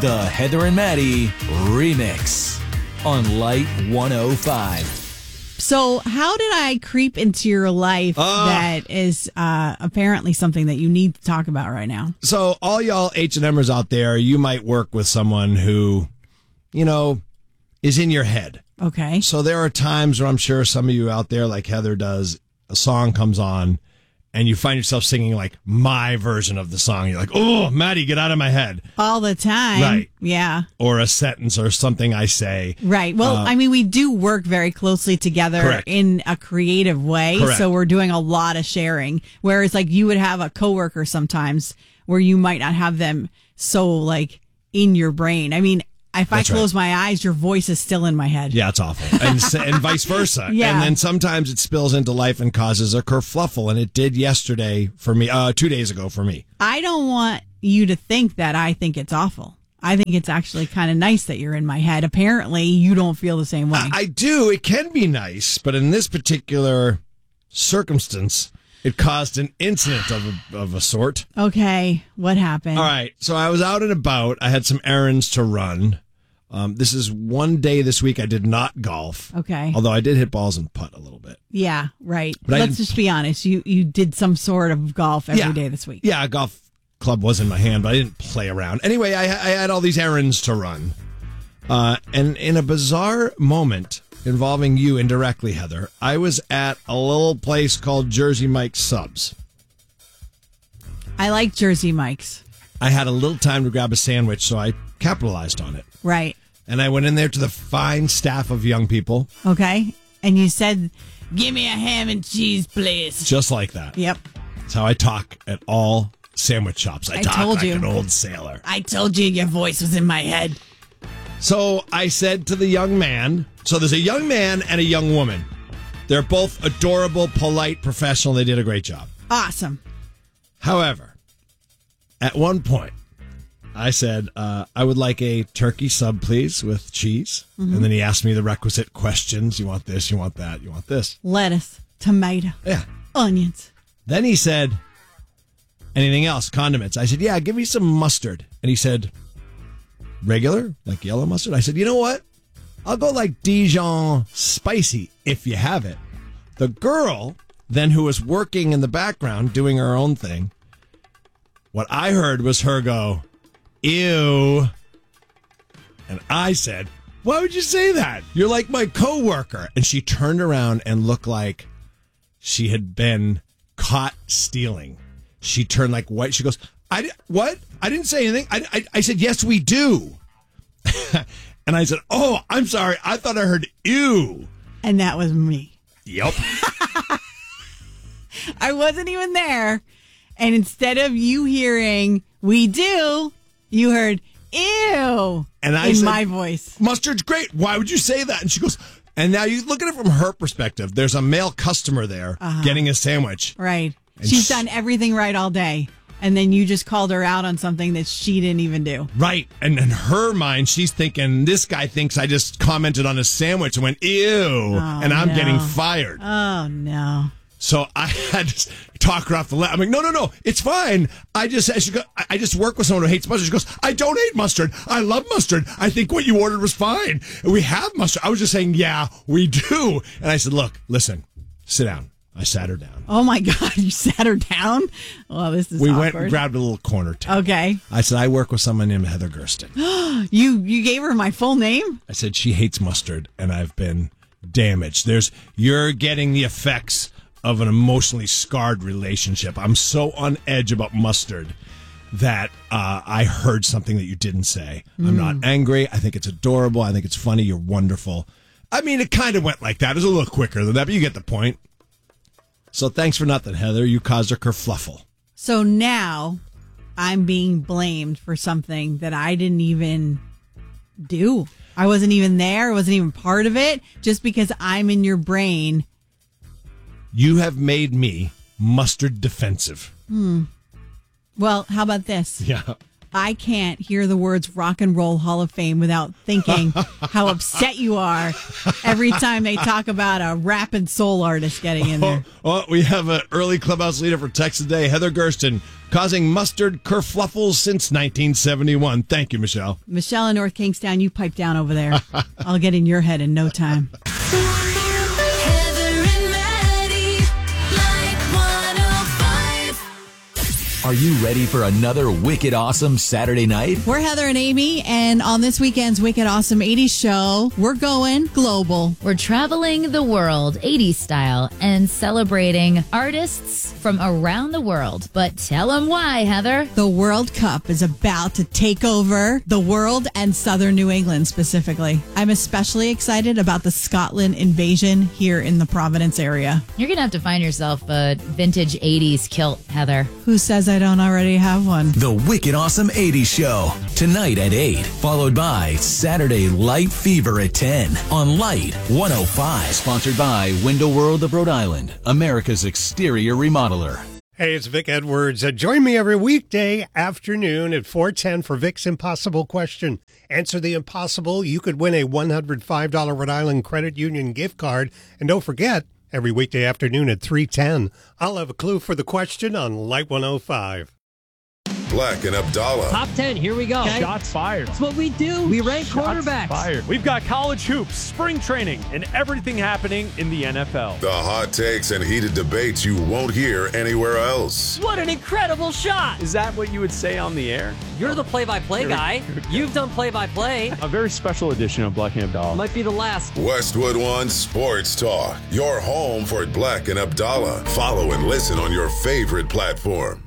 The Heather and Maddie Remix on Light 105. So how did I creep into your life that is apparently something that you need to talk about right now? So all y'all H&Mers out there, you might work with someone who, is in your head. Okay. So there are times where I'm sure some of you out there, like Heather does, a song comes on and you find yourself singing like my version of the song. You're like, oh, Maddie, get out of my head. All the time. Right. Yeah. Or a sentence or something I say. Right. Well, we do work very closely together Correct. in a creative way. Correct. So we're doing a lot of sharing. Whereas like you would have a coworker sometimes where you might not have them so like in your brain. I mean, if I close my eyes, your voice is still in my head. Yeah, it's awful. And vice versa. Yeah. And then sometimes it spills into life and causes a kerfluffle. And it did yesterday for me, 2 days ago for me. I don't want you to think that I think it's awful. I think it's actually kind of nice that you're in my head. Apparently, you don't feel the same way. I do. It can be nice. But in this particular circumstance, it caused an incident of a sort. Okay. What happened? All right. So I was out and about. I had some errands to run. This is one day this week I did not golf. Okay. Although I did hit balls and putt a little bit. Yeah, right. But Let's just be honest. You did some sort of golf every day this week. Yeah, a golf club was in my hand, but I didn't play around. Anyway, I had all these errands to run. And in a bizarre moment involving you indirectly, Heather, I was at a little place called Jersey Mike's Subs. I like Jersey Mike's. I had a little time to grab a sandwich, so I capitalized on it. Right. And I went in there to the fine staff of young people. Okay. And you said, give me a ham and cheese, please. Just like that. Yep. That's how I talk at all sandwich shops. I talk told like you. an old sailor. I told you your voice was in my head. So I said to the young man, so there's a young man and a young woman. They're both adorable, polite, professional. They did a great job. Awesome. However, at one point, I said, I would like a turkey sub, please, with cheese. Mm-hmm. And then he asked me the requisite questions. You want this, you want that, you want this. Lettuce, tomato, onions. Then he said, anything else? Condiments. I said, yeah, give me some mustard. And he said, regular? Like yellow mustard? I said, you know what? I'll go like Dijon spicy if you have it. The girl, then, who was working in the background doing her own thing, what I heard was her go, ew. And I said, why would you say that? You're like my coworker. And she turned around and looked like she had been caught stealing. She turned like white. She goes, what? I didn't say anything. I said, yes, we do. And I said, oh, I'm sorry. I thought I heard ew. And that was me. Yep. I wasn't even there. And instead of you hearing, we do, you heard, ew, and I in said, my voice. Mustard's great. Why would you say that? And she goes, and now you look at it from her perspective. There's a male customer there getting a sandwich. Right. And She's done everything right all day. And then you just called her out on something that she didn't even do. Right. And in her mind, she's thinking, this guy thinks I just commented on a sandwich and went, ew, and I'm getting fired. Oh, no. So I had to talk her off the ledge. I'm like, no, it's fine. I just work with someone who hates mustard. She goes, I don't hate mustard. I love mustard. I think what you ordered was fine. We have mustard. I was just saying, yeah, we do. And I said, look, listen, sit down. I sat her down. Oh, my God. You sat her down? Well, this is awkward. Went and grabbed a little corner table. Okay. I said, I work with someone named Heather Gersten. You gave her my full name? I said, she hates mustard, and I've been damaged. You're getting the effects of an emotionally scarred relationship. I'm so on edge about mustard that I heard something that you didn't say. I'm not angry. I think it's adorable. I think it's funny. You're wonderful. I mean, it kind of went like that. It was a little quicker than that, but you get the point. So thanks for nothing, Heather. You caused a kerfluffle. So now I'm being blamed for something that I didn't even do. I wasn't even there. I wasn't even part of it. Just because I'm in your brain. You have made me mustard defensive. Well, how about this? Yeah. I can't hear the words Rock and Roll Hall of Fame without thinking how upset you are every time they talk about a rap and soul artist getting in there. Oh, we have an early clubhouse leader for text today, Heather Gersten, causing mustard kerfluffles since 1971. Thank you, Michelle. Michelle in North Kingstown, you pipe down over there. I'll get in your head in no time. Are you ready for another wicked awesome Saturday night? We're Heather and Amy, and on this weekend's Wicked Awesome 80s show, we're going global. We're traveling the world 80s style and celebrating artists from around the world. But tell them why, Heather. The World Cup is about to take over the world and southern New England specifically. I'm especially excited about the Scotland invasion here in the Providence area. You're going to have to find yourself a vintage 80s kilt, Heather. Who says I don't already have one? The Wicked Awesome 80s Show, tonight at 8, followed by Saturday Light Fever at 10 on Light 105. Sponsored by Window World of Rhode Island, America's exterior remodeler. Hey, it's Vic Edwards. Join me every weekday afternoon at 4:10 for Vic's Impossible Question. Answer the impossible. You could win a $105 Rhode Island Credit Union gift card. And don't forget, every weekday afternoon at 3:10, I'll have a clue for the question on Light 105. Black and Abdallah. Top 10, here we go. Okay. Shots fired. That's what we do. We rank quarterbacks. Fired. We've got college hoops, spring training, and everything happening in the NFL. The hot takes and heated debates you won't hear anywhere else. What an incredible shot. Is that what you would say on the air? You're the play-by-play guy. You've done play-by-play. A very special edition of Black and Abdallah. Might be the last. Westwood One Sports Talk. Your home for Black and Abdallah. Follow and listen on your favorite platform.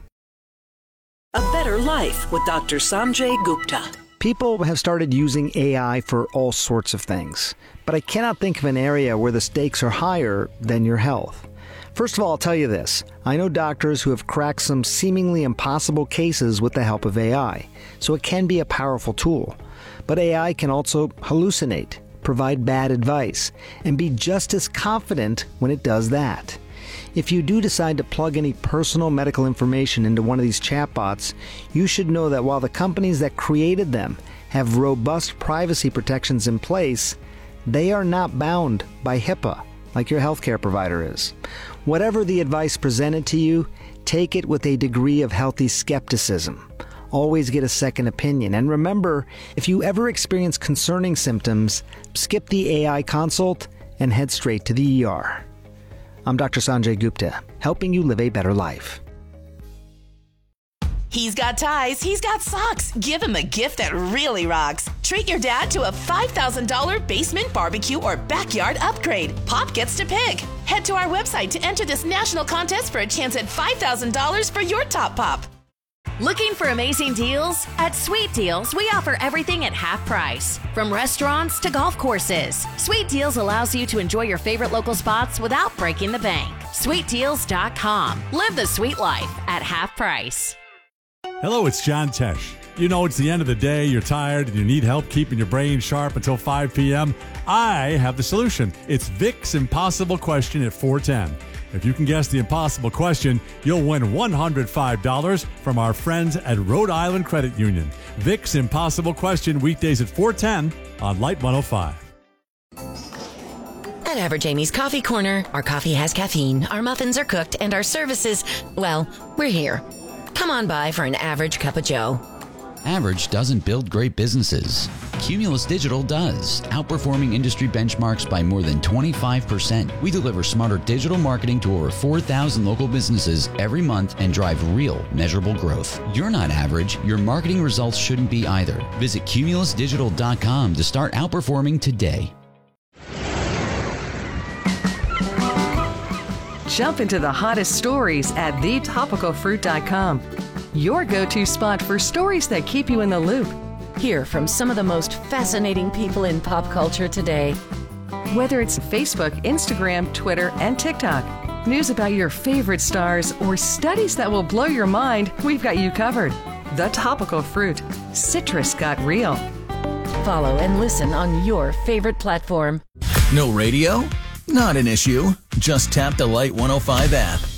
A Better Life with Dr. Sanjay Gupta. People have started using AI for all sorts of things, but I cannot think of an area where the stakes are higher than your health. First of all, I'll tell you this. I know doctors who have cracked some seemingly impossible cases with the help of AI, so it can be a powerful tool. But AI can also hallucinate, provide bad advice, and be just as confident when it does that. If you do decide to plug any personal medical information into one of these chatbots, you should know that while the companies that created them have robust privacy protections in place, they are not bound by HIPAA like your healthcare provider is. Whatever the advice presented to you, take it with a degree of healthy skepticism. Always get a second opinion. And remember, if you ever experience concerning symptoms, skip the AI consult and head straight to the ER. I'm Dr. Sanjay Gupta, helping you live a better life. He's got ties, he's got socks. Give him a gift that really rocks. Treat your dad to a $5,000 basement barbecue or backyard upgrade. Pop gets to pick. Head to our website to enter this national contest for a chance at $5,000 for your top pop. Looking for amazing deals? At Sweet Deals, we offer everything at half price. From restaurants to golf courses, Sweet Deals allows you to enjoy your favorite local spots without breaking the bank. SweetDeals.com. Live the sweet life at half price. Hello, it's John Tesh. You know, it's the end of the day, you're tired, and you need help keeping your brain sharp until 5 p.m. I have the solution. It's Vic's Impossible Question at 4:10. If you can guess the impossible question, you'll win $105 from our friends at Rhode Island Credit Union. Vic's Impossible Question, weekdays at 4:10 on Light 105. At Average Amy's Coffee Corner, our coffee has caffeine, our muffins are cooked, and our services, well, we're here. Come on by for an average cup of joe. Average doesn't build great businesses. Cumulus Digital does, outperforming industry benchmarks by more than 25%. We deliver smarter digital marketing to over 4,000 local businesses every month and drive real, measurable growth. You're not average. Your marketing results shouldn't be either. Visit cumulusdigital.com to start outperforming today. Jump into the hottest stories at thetopicalfruit.com. Your go-to spot for stories that keep you in the loop. Hear from some of the most fascinating people in pop culture today. Whether it's Facebook, Instagram, Twitter, and TikTok, news about your favorite stars, or studies that will blow your mind, we've got you covered. The Topical Fruit. Citrus got real. Follow and listen on your favorite platform. No radio? Not an issue. Just tap the Light 105 app.